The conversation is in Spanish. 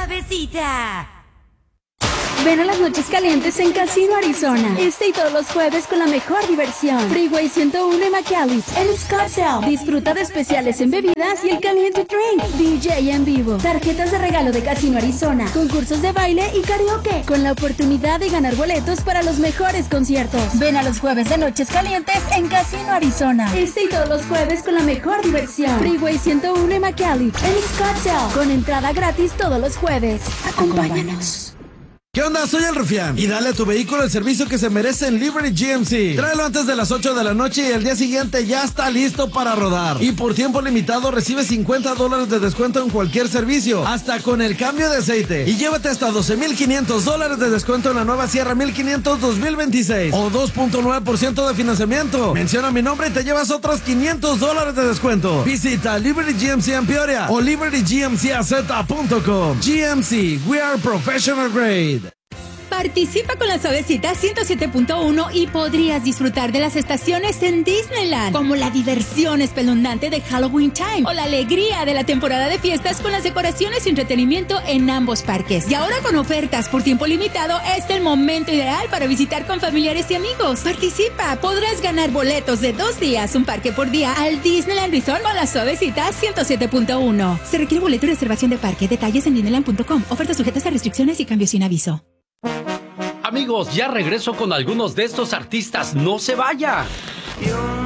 suavecita. Ven a las noches calientes en Casino Arizona. Este y todos los jueves con la mejor diversión. Freeway 101 y McAllis en Scottsdale. Disfruta de especiales en bebidas y el caliente drink. DJ en vivo. Tarjetas de regalo de Casino Arizona. Concursos de baile y karaoke. Con la oportunidad de ganar boletos para los mejores conciertos. Ven a los jueves de noches calientes en Casino Arizona. Este y todos los jueves con la mejor diversión. Freeway 101 y McAllis en Scottsdale. Con entrada gratis todos los jueves. Acompáñanos. ¿Qué onda? Soy el Rufián y dale a tu vehículo el servicio que se merece en Liberty GMC. Tráelo antes de las 8 de la noche y el día siguiente ya está listo para rodar. Y por tiempo limitado recibe $50 de descuento en cualquier servicio, hasta con el cambio de aceite. Y llévate hasta $12,500 de descuento en la nueva Sierra 1500 2026 o 2.9% de financiamiento. Menciona mi nombre y te llevas otros $500 de descuento. Visita Liberty GMC en Peoria o libertygmcaz.com. GMC, we are professional grade. Participa con la Suavecita 107.1 y podrías disfrutar de las estaciones en Disneyland, como la diversión espeluznante de Halloween Time o la alegría de la temporada de fiestas con las decoraciones y entretenimiento en ambos parques. Y ahora con ofertas por tiempo limitado es el momento ideal para visitar con familiares y amigos. Participa, podrás ganar boletos de 2 días, un parque por día al Disneyland Resort con la Suavecita 107.1. Se requiere boleto y reservación de parque. Detalles en disneyland.com. Ofertas sujetas a restricciones y cambios sin aviso. Amigos, ya regreso con algunos de estos artistas. ¡No se vaya!